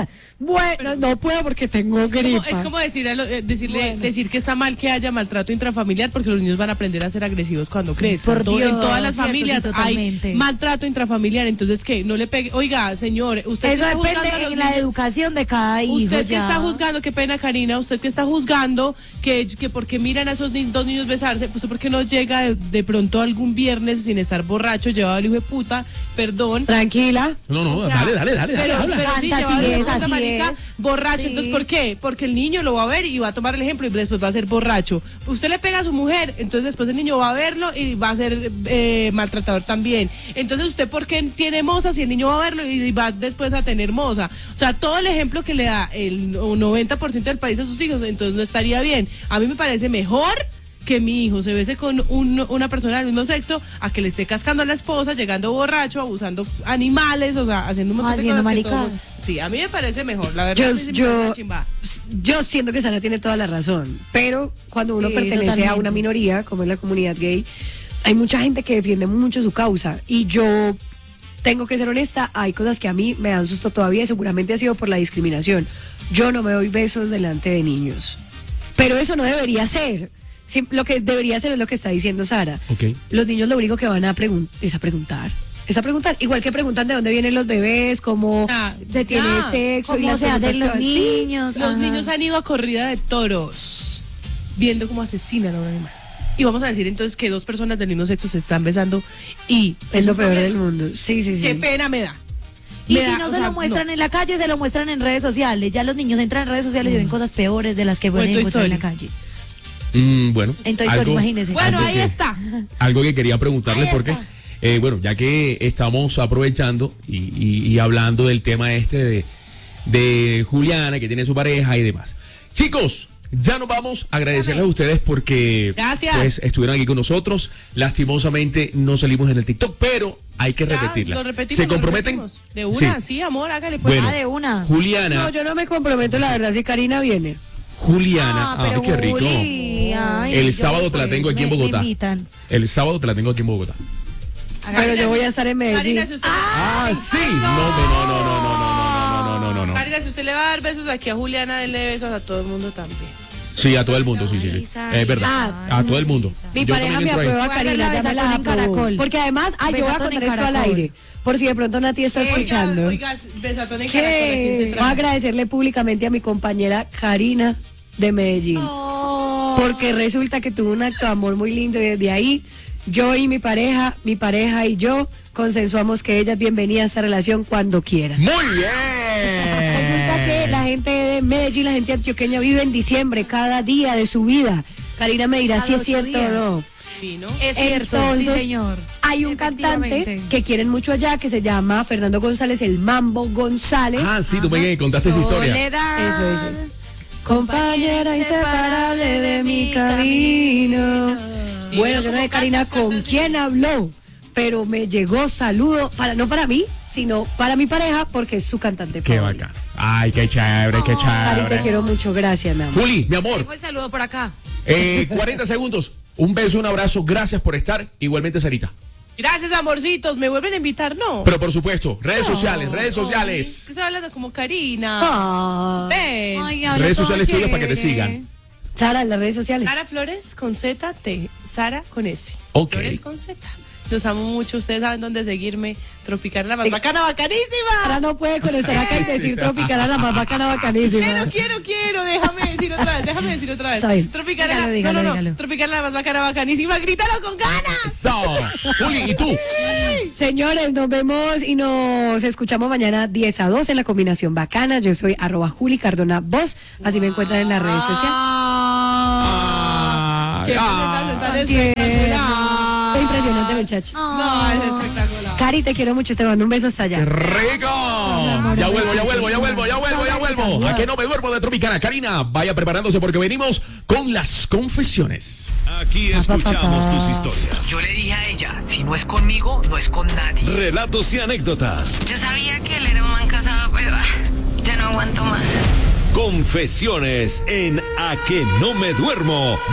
bueno, no puedo porque tengo Como- gripa. es como decir, a lo- eh, decirle, Bueno. decir que está mal que haya maltrato intrafamiliar porque los niños van a aprender a ser agresivos cuando crezcan. Por To- en Dios, todas las cierto, familias sí, hay totalmente. maltrato intrafamiliar, entonces que no le pegue. Oiga, señor, usted que Eso está juzgando a depende los en la niños- educación de cada hijo. Usted que ya. está juzgando, qué pena Karina, usted que está juzgando que, que porque miran a esos ni- dos niños besarse, pues porque no llega de, de pronto algún viernes sin estar borracho, llevado al hijo de puta, perdón. Tranquila. No, no, O sea, dale, dale, dale, Pero, dale, habla. pero sí, Canta, llevado así al hijo de es, puta, así marica, es. borracho. Sí. Entonces, ¿por qué? Porque el niño lo va a ver y va a tomar el ejemplo y después va a ser borracho. Usted le pega a su mujer, entonces después el niño va a verlo y va a ser eh, maltratador también. Entonces, ¿usted por qué tiene moza si el niño va a verlo y va después a tener moza? O sea, todo el ejemplo que le da el noventa por ciento del país a sus hijos, entonces no estaría bien. A mí me parece mejor que mi hijo se bese con un- una persona del mismo sexo a que le esté cascando a la esposa, llegando borracho, abusando animales, o sea, haciendo un montón Haciendo de cosas. que todo- maricadas. Sí, a mí me parece mejor, la verdad. Yo, a mí sí me yo, parece una chimba. yo siento que Sara tiene toda la razón, pero cuando uno Sí, pertenece a totalmente. una minoría, como es la comunidad gay, hay mucha gente que defiende mucho su causa y yo tengo que ser honesta, hay cosas que a mí me dan susto todavía y seguramente ha sido por la discriminación. Yo no me doy besos delante de niños, pero eso no debería ser. Sí, lo que debería ser es lo que está diciendo Sara. Ok. Los niños lo único que van a preguntar es a preguntar. Es a preguntar, igual que preguntan de dónde vienen los bebés, cómo Ah, se tiene ya. sexo y ¿Cómo las se hacen preguntas los que- sí. niños? Los Ajá. niños han ido a corrida de toros, viendo cómo asesinan a un animal. Y vamos a decir entonces que dos personas del mismo sexo se están besando y Es lo un peor problema. del mundo. Sí, sí, sí. Qué pena me da. Y Me si da- no o se sea, lo muestran no. en la calle, se lo muestran en redes sociales. Ya los niños entran en redes sociales y ven cosas peores de las que pueden Toy encontrar en la Story. calle. Mm, bueno. En Toy Story, algo- imagínese. Bueno, algo ahí que- está. Algo que quería preguntarle Ahí porque, está. eh, bueno, ya que estamos aprovechando y, y- y hablando del tema este de, de Juliana, que tiene su pareja y demás. Chicos, ya nos vamos a agradecerles a ustedes porque Gracias. pues, estuvieron aquí con nosotros. Lastimosamente no salimos en el TikTok, pero hay que Ya, repetirlas. lo repetimos, ¿Se lo comprometen? repetimos. De una, Sí. sí, amor, hágale pues. Bueno, Ah, de una. Juliana, No, yo no me comprometo, la verdad, si Karina viene. Juliana, Ah, ay, pero qué rico. Juli, ay, El yo sábado te la pues, tengo aquí en me- me Bogotá. invitan. El sábado te la tengo aquí en Bogotá. Pero yo voy a estar en Medellín. Karina, si usted, Ah, sí. No, no, no, no, no, no, no, no, no, no, no. Karina, si usted le va a dar besos aquí a Juliana, denle besos a todo el mundo también. Sí, a todo el mundo, sí, sí, sí. Es verdad. Ah, A todo el mundo. Mi Yo pareja también me entro ahí. aprueba a Voy a Karina, hacer ya la me la besatón en aprobó. Caracol. Porque además, ay, yo voy a Besatón en contar esto al Caracol. aire. Por si de pronto Nati está escuchando. Oiga, oiga, besatón en Caracol, ¿a quién se Que voy a trata? agradecerle públicamente a mi compañera Karina de Medellín. Porque resulta que tuvo un acto de amor muy lindo y desde ahí yo y mi pareja, mi pareja y yo consensuamos que ella es bienvenida a esta relación cuando quiera. Muy bien. Resulta que la gente de Medellín, la gente antioqueña vive en diciembre cada día de su vida. Karina me dirá Cada si es ocho cierto días. o no. Sí, ¿no? Es cierto, Entonces, sí, señor. Hay un cantante Efectivamente. que quieren mucho allá que se llama Fernando González, el Mambo González. Ah, sí, tú me contaste esa historia. Soledad. Eso es. Compañera inseparable de mi camino. Bueno, yo no sé, Karina, con quién habló, pero me llegó saludo, para no para mí, sino para mi pareja, porque es su cantante Qué favorito. bacán. Ay, qué chévere, qué Cari, te chévere. quiero mucho, gracias, mi amor. Juli, mi amor, Tengo el saludo por acá. eh, cuarenta segundos. Un beso, un abrazo. Gracias por estar. Igualmente, Sarita. Gracias, amorcitos. ¿Me vuelven a invitar? No. Pero por supuesto, redes sociales, redes sociales. Que estoy hablando como Karina. Ah, Ven. Ay, habla Redes todo sociales tuyas para que te chévere. sigan. Sara, en las redes sociales. Sara Flores con Z, T. Sara con S. Ok. Flores con Z. Los amo mucho. Ustedes saben dónde seguirme. Tropical, la más bacana, Sara bacanísima. no puede con estar acá y decir Tropicana, la más bacana, bacanísima. Quiero, quiero, quiero. Déjame decir otra vez. Déjame decir otra vez. Está bien. Tropical, Dígalo, la, dígalo, no, no, no. dígalo. Tropical, la más bacana, bacanísima. Grítalo con ganas. So, Juli, ¿y tú? Señores, nos vemos y nos escuchamos mañana diez a dos en la combinación bacana. Yo soy arroba Juli Cardona Voz. Así me encuentran en las redes sociales. Ah, Qué ah. presentación tan espectacular. Fue impresionante, muchacho. No, es espectacular. Cari, te quiero mucho. Te mando un beso hasta allá. ¡Qué rico! Ya vuelvo, ya vuelvo, ya vuelvo, ya vuelvo, ya vuelvo. ¿A que no me duermo de Tropicana? Karina, vaya preparándose porque venimos con las confesiones. Aquí escuchamos tus historias, Yo le dije a ella, si no es conmigo, no es con nadie. relatos y anécdotas. Yo sabía que él era un man casado, pero ah, ya no aguanto más. Confesiones en A que no me duermo